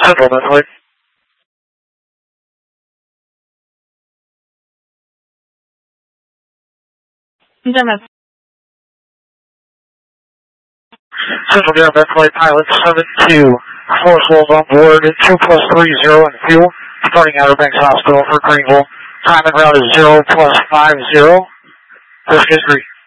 Central Bethlehem. Central Gary Bethlehem pilot 72. Force Wolves on board, 2+30 in fuel, starting Outer Banks Hospital for Greenville. Time and route is 0+50. First history.